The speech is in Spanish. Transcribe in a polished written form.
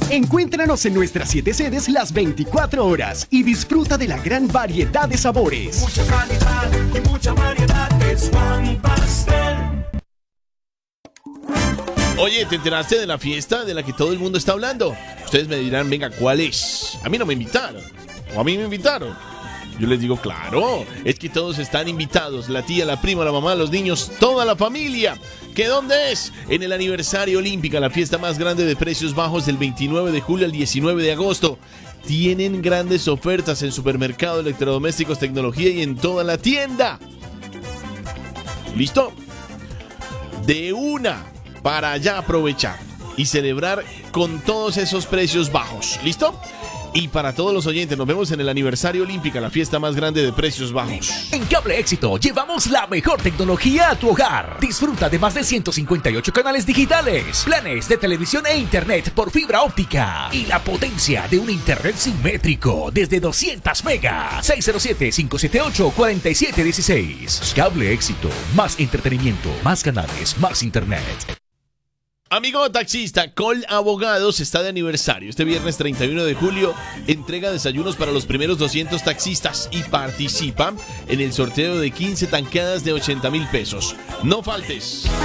Encuéntranos en nuestras 7 sedes las 24 horas y disfruta de la gran variedad de sabores. Mucha calidad y mucha variedad es Juan Pastel. Oye, ¿te enteraste de la fiesta de la que todo el mundo está hablando? Ustedes me dirán, venga, ¿cuál es? A mí no me invitaron. ¿O a mí me invitaron? Yo les digo, claro, es que todos están invitados. La tía, la prima, la mamá, los niños, toda la familia. ¿Qué dónde es? En el aniversario Olímpica, la fiesta más grande de precios bajos del 29 de julio al 19 de agosto. Tienen grandes ofertas en supermercado, electrodomésticos, tecnología y en toda la tienda. ¿Listo? De una para ya aprovechar y celebrar con todos esos precios bajos. ¿Listo? Y para todos los oyentes, nos vemos en el aniversario Olímpica, la fiesta más grande de precios bajos. En Cable Éxito llevamos la mejor tecnología a tu hogar. Disfruta de más de 158 canales digitales, planes de televisión e internet por fibra óptica y la potencia de un internet simétrico desde 200 megas. 607-578-4716. Cable Éxito, más entretenimiento, más canales, más internet. Amigo taxista, Col Abogados está de aniversario. Este viernes 31 de julio entrega desayunos para los primeros 200 taxistas y participa en el sorteo de 15 tanqueadas de 80,000 pesos. No faltes.